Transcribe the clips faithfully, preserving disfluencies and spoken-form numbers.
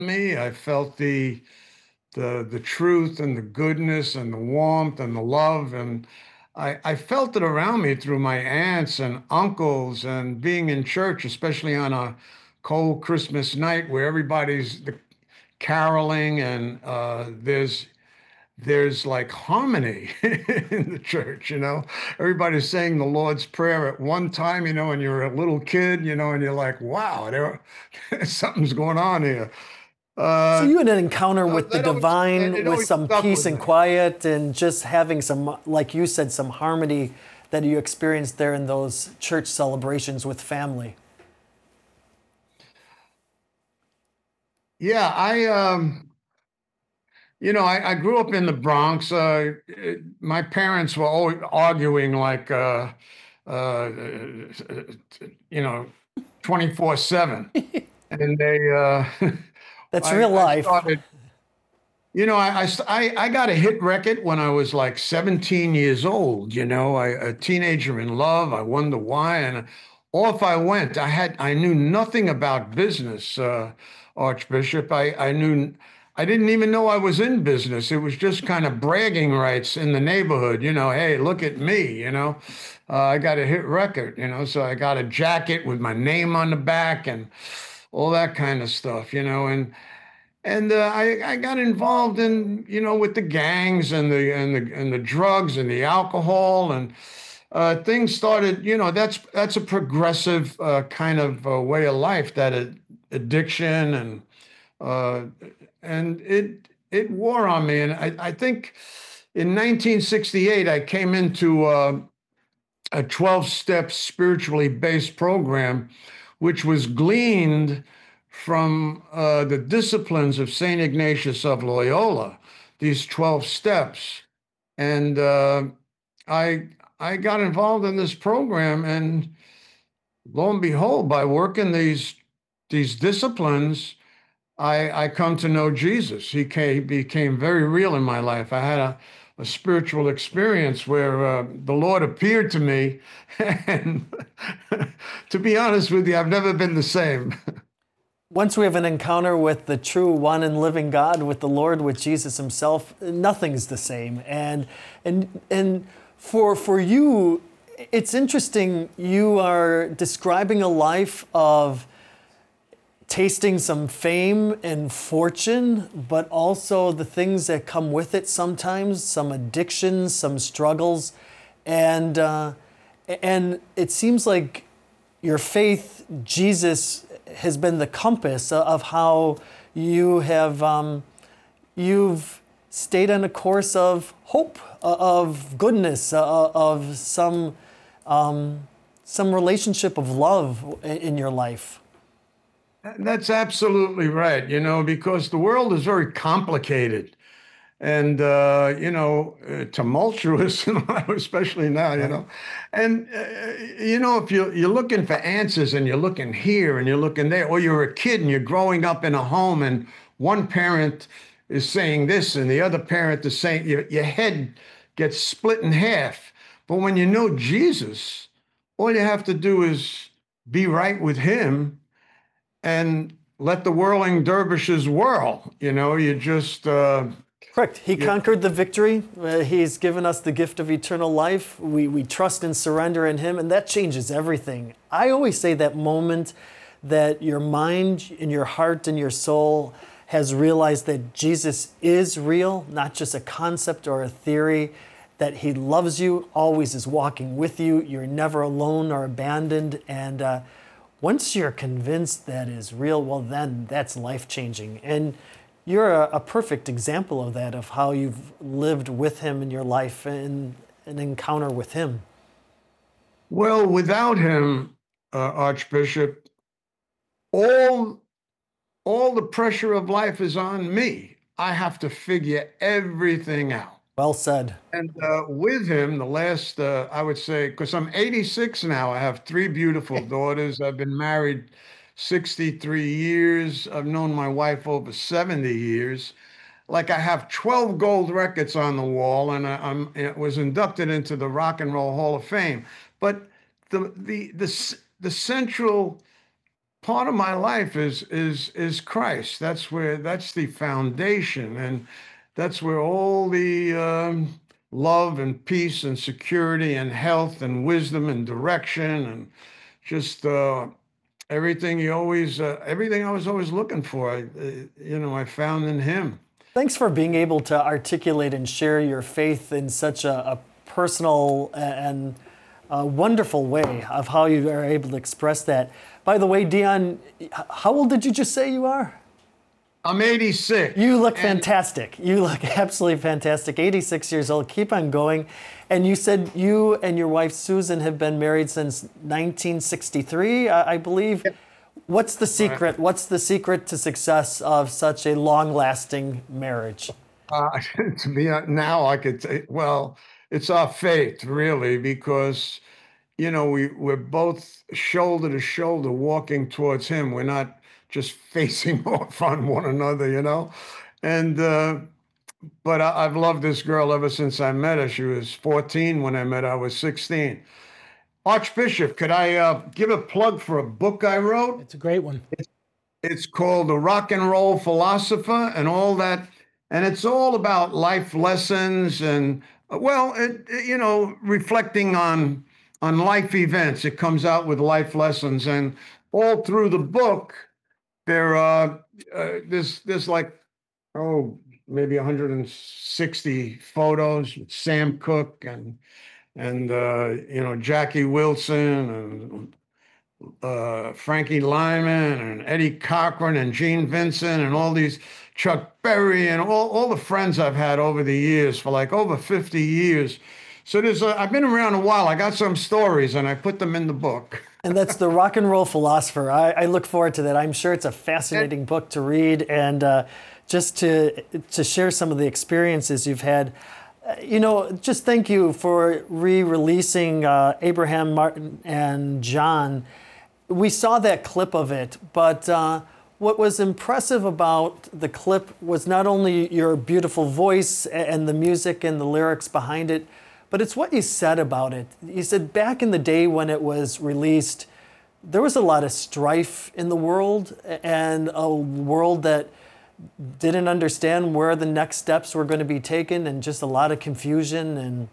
me. I felt the the the truth and the goodness and the warmth and the love, and I, I felt it around me through my aunts and uncles and being in church, especially on a cold Christmas night where everybody's the caroling and uh, there's there's like harmony in the church, you know. Everybody's saying the Lord's Prayer at one time, you know, and you're a little kid, you know, and you're like, wow, there something's going on here. So Uh, you had an encounter so with the that always divine, it with always some stuck peace with and me. quiet, and just having some, like you said, some harmony that you experienced there in those church celebrations with family. Yeah, I um you know, I, I grew up in the Bronx. Uh, it- my parents were always arguing like uh uh you know, twenty-four seven. And they uh That's I real I life. started You know, I, I st- I I got a hit record when I was like seventeen years old. You know, I, a teenager in love. I wonder why, and off I went. I had I knew nothing about business, uh, Archbishop. I I knew I didn't even know I was in business. It was just kind of bragging rights in the neighborhood. You know, hey, look at me. You know, uh, I got a hit record. You know, so I got a jacket with my name on the back and all that kind of stuff. You know, and and uh, I, I got involved in, you know, with the gangs and the and the and the drugs and the alcohol, and uh, things started. You know, that's that's a progressive uh, kind of uh, way of life. That ad- addiction and uh, and it it wore on me. And I, I think in nineteen sixty-eight I came into uh, a twelve-step spiritually based program, which was gleaned from uh, the disciplines of Saint Ignatius of Loyola, these twelve steps. And uh, I, I got involved in this program, and lo and behold, by working these, these disciplines, I, I come to know Jesus. He came, became very real in my life. I had a, a spiritual experience where uh, the Lord appeared to me. And to be honest with you, I've never been the same. Once we have an encounter with the true one and living God, with the Lord, with Jesus Himself, nothing's the same. And and and for for you, it's interesting. You are describing a life of tasting some fame and fortune, but also the things that come with it sometimes, some addictions, some struggles. And, uh, and it seems like your faith, Jesus, has been the compass of how you have, um, you've stayed on a course of hope, uh, of goodness, uh, of some, um, some relationship of love in your life. That's absolutely right, you know, because the world is very complicated and, uh, you know, uh, tumultuous, especially now, you Right. know. And, uh, you know, if you, you're looking for answers and you're looking here and you're looking there, or you're a kid and you're growing up in a home and one parent is saying this and the other parent is saying, your, your head gets split in half. But when you know Jesus, all you have to do is be right with Him and let the whirling dervishes whirl. You know, you just uh, Correct. He you, conquered the victory. Uh, he's given us the gift of eternal life. We, we trust and surrender in Him, and that changes everything. I always say that moment that your mind and your heart and your soul has realized that Jesus is real, not just a concept or a theory, that He loves you, always is walking with you. You're never alone or abandoned. And uh, once you're convinced that is real, well, then that's life changing. And you're a, a perfect example of that, of how you've lived with Him in your life and an encounter with Him. well, without Him, uh, Archbishop, all all the pressure of life is on me. I have to figure everything out. Well said. And uh, with Him, the last, uh, I would say, because I'm eighty-six now, I have three beautiful daughters. I've been married sixty-three years. I've known my wife over seventy years. Like I have twelve gold records on the wall, and I, I'm I was inducted into the Rock and Roll Hall of Fame. But the the the the central part of my life is is is Christ. That's where that's the foundation, and that's where all the um, love and peace and security and health and wisdom and direction and just uh, everything you always uh, everything I was always looking for. I, uh, you know, I found in Him. Thanks for being able to articulate and share your faith in such a, a personal and a wonderful way of how you are able to express that. By the way, Dion, how old did you just say you are? I'm eighty-six. You look fantastic. You look absolutely fantastic. eighty-six years old. Keep on going. And you said you and your wife Susan have been married since nineteen sixty-three, I believe. Yep. What's the secret? What's the secret to success of such a long-lasting marriage? Uh, to me, now I could say, well, it's our faith, really, because, you know, we, we're both shoulder to shoulder walking towards Him. We're not just facing off on one another, you know? And, uh, but I, I've loved this girl ever since I met her. She was fourteen when I met her. I was sixteen. Archbishop, could I uh, give a plug for a book I wrote? It's a great one. It's, it's called The Rock and Roll Philosopher and all that. And it's all about life lessons and, well, it, it, you know, reflecting on, on life events. It comes out with life lessons. And all through the book, there are, uh, there's, there's like, oh, maybe one hundred sixty photos with Sam Cooke and and uh, you know, Jackie Wilson and uh, Frankie Lyman and Eddie Cochran and Gene Vincent and all these, Chuck Berry and all, all the friends I've had over the years for like over fifty years. So there's a, I've been around a while. I got some stories and I put them in the book. And that's The Rock and Roll Philosopher. I, I look forward to that. I'm sure it's a fascinating book to read and uh, just to to share some of the experiences you've had. You know, just thank you for re-releasing uh, Abraham, Martin, and John. We saw that clip of it, but uh, what was impressive about the clip was not only your beautiful voice and the music and the lyrics behind it, but it's what you said about it. You said back in the day when it was released, there was a lot of strife in the world and a world that didn't understand where the next steps were going to be taken and just a lot of confusion. And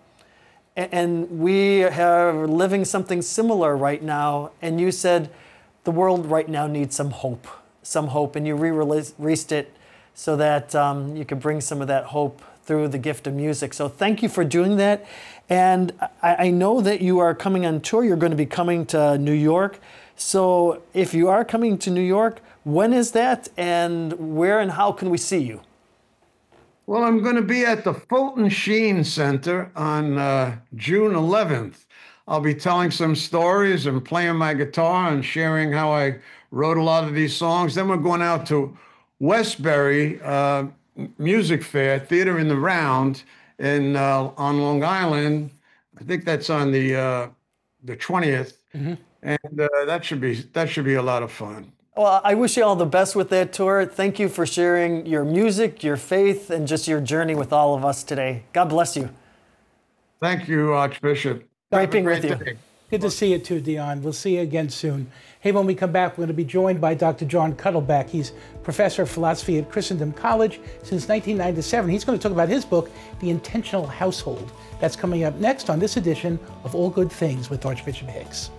and we are living something similar right now. And you said the world right now needs some hope, some hope. And you re-released it so that um, you could bring some of that hope through the gift of music. So thank you for doing that. And I, I know that you are coming on tour. You're going to be coming to New York. So if you are coming to New York, when is that, and where and how can we see you? Well, I'm going to be at the Fulton Sheen Center on uh, June eleventh. I'll be telling some stories and playing my guitar and sharing how I wrote a lot of these songs. Then we're going out to Westbury uh, Music Fair, Theater in the Round in uh, on Long Island. I think that's on the uh, the twentieth, mm-hmm. and uh, that should be that should be a lot of fun. Well, I wish you all the best with that tour. Thank you for sharing your music, your faith, and just your journey with all of us today. God bless you. Thank you, Archbishop. Great being with you. Day. Good to see you too, Dion. We'll see you again soon. Hey, when we come back, we're going to be joined by Doctor John Cuddleback. He's professor of philosophy at Christendom College since nineteen ninety-seven. He's going to talk about his book, The Intentional Household. That's coming up next on this edition of All Good Things with Archbishop Hicks.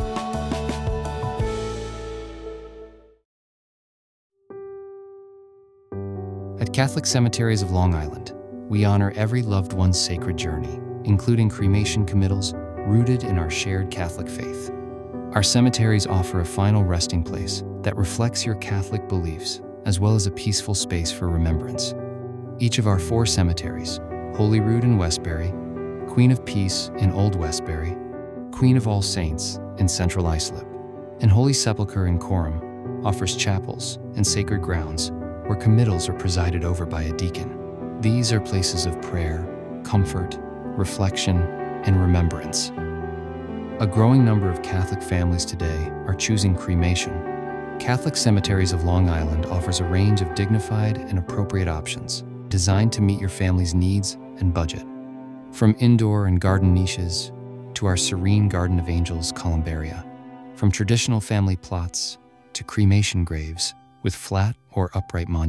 At Catholic Cemeteries of Long Island, we honor every loved one's sacred journey, including cremation committals rooted in our shared Catholic faith. Our cemeteries offer a final resting place that reflects your Catholic beliefs, as well as a peaceful space for remembrance. Each of our four cemeteries, Holyrood in Westbury, Queen of Peace in Old Westbury, Queen of All Saints in Central Islip, and Holy Sepulchre in Coram, offers chapels and sacred grounds where committals are presided over by a deacon. These are places of prayer, comfort, reflection, and remembrance. A growing number of Catholic families today are choosing cremation. Catholic Cemeteries of Long Island offers a range of dignified and appropriate options designed to meet your family's needs and budget. From indoor and garden niches to our serene Garden of Angels columbaria, from traditional family plots to cremation graves with flat or upright monuments.